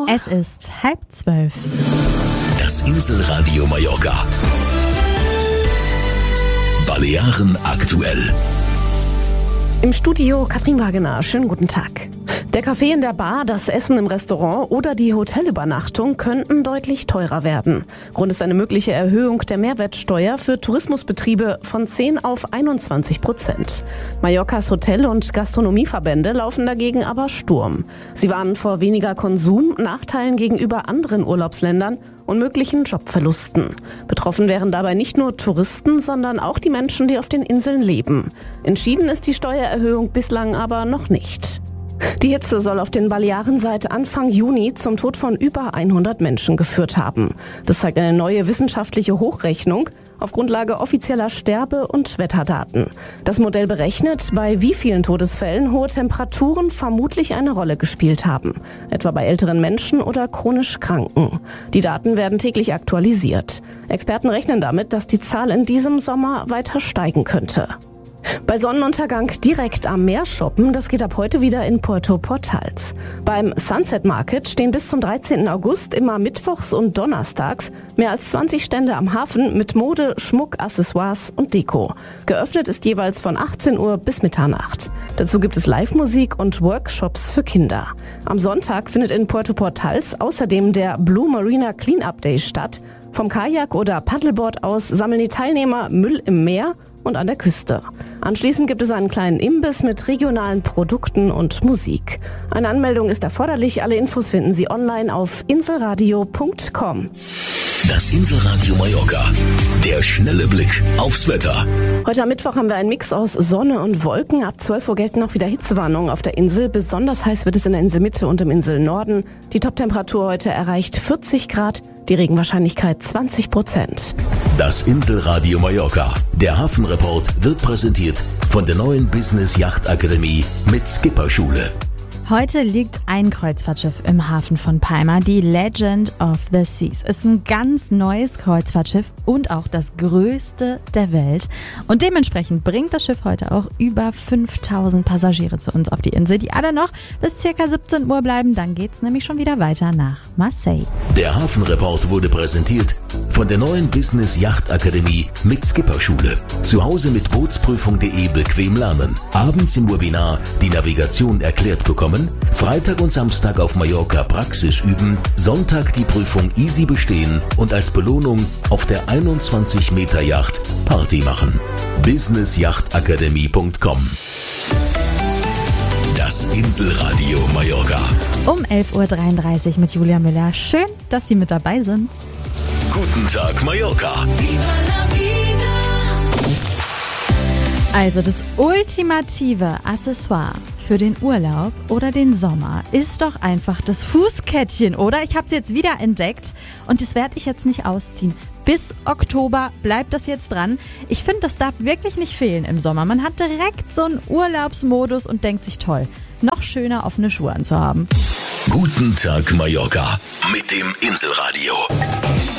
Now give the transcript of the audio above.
Es ist 11:30. Das Inselradio Mallorca. Balearen aktuell. Im Studio Katrin Wagener. Schönen guten Tag. Der Kaffee in der Bar, das Essen im Restaurant oder die Hotelübernachtung könnten deutlich teurer werden. Grund ist eine mögliche Erhöhung der Mehrwertsteuer für Tourismusbetriebe von 10 auf 21%. Mallorcas Hotel- und Gastronomieverbände laufen dagegen aber Sturm. Sie warnen vor weniger Konsum, Nachteilen gegenüber anderen Urlaubsländern und möglichen Jobverlusten. Betroffen wären dabei nicht nur Touristen, sondern auch die Menschen, die auf den Inseln leben. Entschieden ist die Steuererhöhung bislang aber noch nicht. Die Hitze soll auf den Balearen seit Anfang Juni zum Tod von über 100 Menschen geführt haben. Das zeigt eine neue wissenschaftliche Hochrechnung auf Grundlage offizieller Sterbe- und Wetterdaten. Das Modell berechnet, bei wie vielen Todesfällen hohe Temperaturen vermutlich eine Rolle gespielt haben. Etwa bei älteren Menschen oder chronisch Kranken. Die Daten werden täglich aktualisiert. Experten rechnen damit, dass die Zahl in diesem Sommer weiter steigen könnte. Bei Sonnenuntergang direkt am Meer shoppen, das geht ab heute wieder in Puerto Portals. Beim Sunset Market stehen bis zum 13. August immer mittwochs und donnerstags mehr als 20 Stände am Hafen mit Mode, Schmuck, Accessoires und Deko. Geöffnet ist jeweils von 18 Uhr bis Mitternacht. Dazu gibt es Live-Musik und Workshops für Kinder. Am Sonntag findet in Puerto Portals außerdem der Blue Marina Cleanup Day statt. Vom Kajak oder Paddleboard aus sammeln die Teilnehmer Müll im Meer und an der Küste. Anschließend gibt es einen kleinen Imbiss mit regionalen Produkten und Musik. Eine Anmeldung ist erforderlich. Alle Infos finden Sie online auf inselradio.com. Das Inselradio Mallorca. Der schnelle Blick aufs Wetter. Heute am Mittwoch haben wir einen Mix aus Sonne und Wolken. Ab 12 Uhr gelten auch wieder Hitzewarnungen auf der Insel. Besonders heiß wird es in der Inselmitte und im Inselnorden. Die Toptemperatur heute erreicht 40 Grad, die Regenwahrscheinlichkeit 20%. Das Inselradio Mallorca. Der Hafenreport wird präsentiert von der neuen Business Yacht Akademie mit Skipperschule. Heute liegt ein Kreuzfahrtschiff im Hafen von Palma, die Legend of the Seas. Ist ein ganz neues Kreuzfahrtschiff und auch das größte der Welt. Und dementsprechend bringt das Schiff heute auch über 5000 Passagiere zu uns auf die Insel, die alle noch bis ca. 17 Uhr bleiben. Dann geht's nämlich schon wieder weiter nach Marseille. Der Hafenreport wurde präsentiert von der neuen Business Yacht Akademie mit Skipperschule. Zu Hause mit Bootsprüfung.de bequem lernen. Abends im Webinar die Navigation erklärt bekommen. Freitag und Samstag auf Mallorca Praxis üben, Sonntag die Prüfung easy bestehen und als Belohnung auf der 21-Meter-Yacht Party machen. businessjachtakademie.com. Das Inselradio Mallorca. Um 11:33 Uhr mit Julia Müller. Schön, dass Sie mit dabei sind. Guten Tag Mallorca. Also das ultimative Accessoire für den Urlaub oder den Sommer ist doch einfach das Fußkettchen, oder? Ich habe es jetzt wieder entdeckt und das werde ich jetzt nicht ausziehen. Bis Oktober bleibt das jetzt dran. Ich finde, das darf wirklich nicht fehlen im Sommer. Man hat direkt so einen Urlaubsmodus und denkt sich, toll, noch schöner offene Schuhe anzuhaben. Guten Tag Mallorca mit dem Inselradio.